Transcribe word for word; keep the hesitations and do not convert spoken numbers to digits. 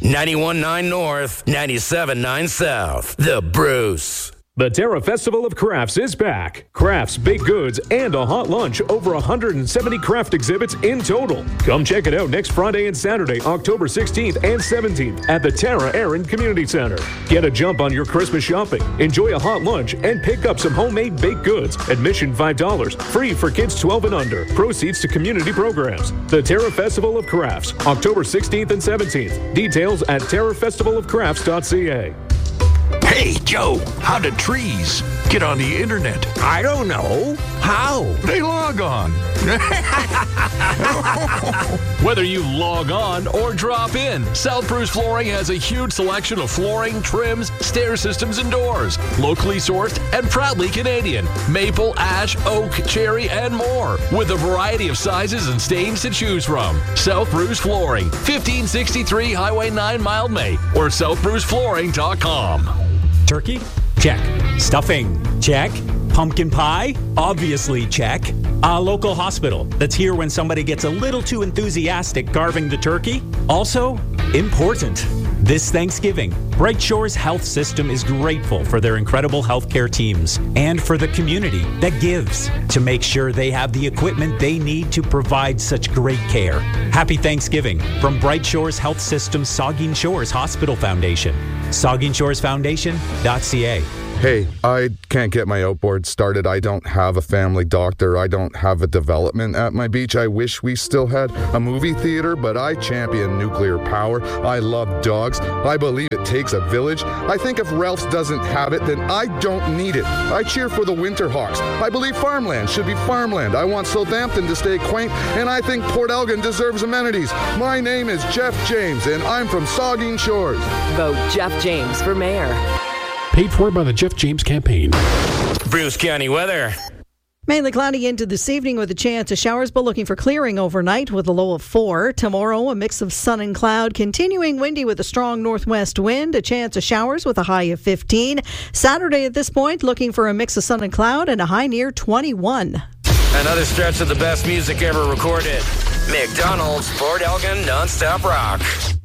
ninety-one point nine North, ninety-seven point nine South. The Bruce. The Terra Festival of Crafts is back. Crafts, baked goods, and a hot lunch. Over one hundred seventy craft exhibits in total. Come check it out next Friday and Saturday, October sixteenth and seventeenth at the Tara Aaron Community Center. Get a jump on your Christmas shopping. Enjoy a hot lunch and pick up some homemade baked goods. Admission five dollars. Free for kids twelve and under. Proceeds to community programs. The Terra Festival of Crafts, October sixteenth and seventeenth. Details at terra festival of crafts dot c a. Hey, Joe, how do trees get on the internet? I don't know. How? They log on. Whether you log on or drop in, South Bruce Flooring has a huge selection of flooring, trims, stair systems, and doors. Locally sourced and proudly Canadian. Maple, ash, oak, cherry, and more. With a variety of sizes and stains to choose from. South Bruce Flooring, fifteen sixty-three Highway nine, Mildmay, or south bruce flooring dot com. Turkey? Check. Stuffing? Check. Pumpkin pie? Obviously check. A local hospital that's here when somebody gets a little too enthusiastic carving the turkey? Also, important. This Thanksgiving, Bright Shores Health System is grateful for their incredible healthcare teams and for the community that gives to make sure they have the equipment they need to provide such great care. Happy Thanksgiving from Bright Shores Health System Saugeen Shores Hospital Foundation. saugeen shores foundation dot c a. Hey, I can't get my outboard started. I don't have a family doctor. I don't have a development at my beach. I wish we still had a movie theater, but I champion nuclear power. I love dogs. I believe it takes a village. I think if Ralph's doesn't have it, then I don't need it. I cheer for the Winterhawks. I believe farmland should be farmland. I want Southampton to stay quaint, and I think Port Elgin deserves amenities. My name is Jeff James, and I'm from Saugeen Shores. Vote Jeff James for mayor. Paid for by the Jeff James campaign. Bruce County weather. Mainly cloudy into this evening with a chance of showers, but looking for clearing overnight with a low of four. Tomorrow, a mix of sun and cloud, continuing windy with a strong northwest wind, a chance of showers with a high of fifteen. Saturday at this point, looking for a mix of sun and cloud and a high near twenty-one. Another stretch of the best music ever recorded. McDonald's, Port Elgin, non-stop rock.